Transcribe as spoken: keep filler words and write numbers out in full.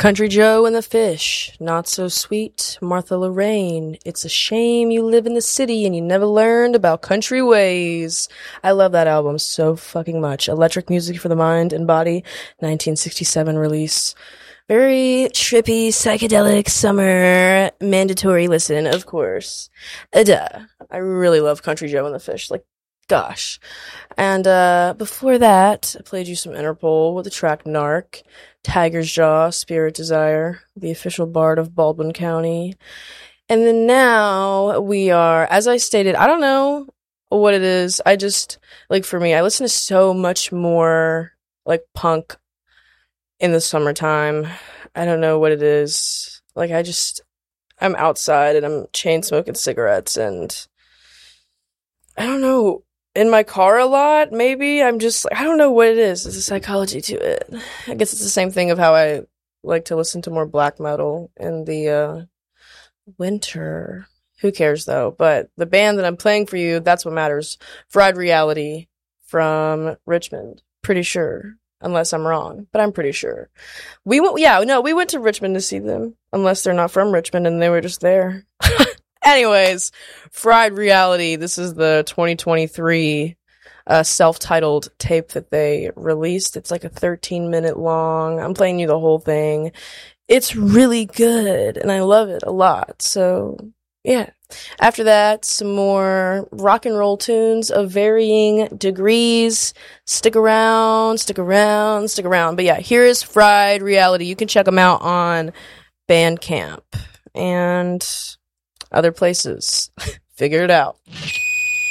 Country Joe and the Fish, Not So Sweet, Martha Lorraine, It's a Shame You Live in the City and You Never Learned About Country Ways. I love that album so fucking much. Electric Music for the Mind and Body, nineteen sixty-seven release. Very trippy, psychedelic, summer, mandatory listen, of course. Uh, duh. I really love Country Joe and the Fish, like, gosh. And uh before that, I played you some Interpol with the track Narc, Tiger's Jaw, Spirit Desire, the official bard of Baldwin County. And then now we are, as I stated, I don't know what it is. I just, like for me, I listen to so much more like punk in the summertime. I don't know what it is. Like I just, I'm outside and I'm chain smoking cigarettes and I don't know. In my car a lot, maybe. I'm just, I don't know what it is. There's a psychology to it. I guess it's the same thing of how I like to listen to more black metal in the uh, winter. Who cares, though? But the band that I'm playing for you, that's what matters. Fried Reality from Richmond. Pretty sure. Unless I'm wrong. But I'm pretty sure. We went, yeah, no, we went to Richmond to see them. Unless they're not from Richmond and they were just there. Anyways, Fried Reality, this is the twenty twenty-three uh, self-titled tape that they released. It's like a thirteen minute long. I'm playing you the whole thing. It's really good, and I love it a lot. So, yeah. After that, some more rock and roll tunes of varying degrees. Stick around, stick around, stick around. But yeah, here is Fried Reality. You can check them out on Bandcamp. And other places. Figure it out.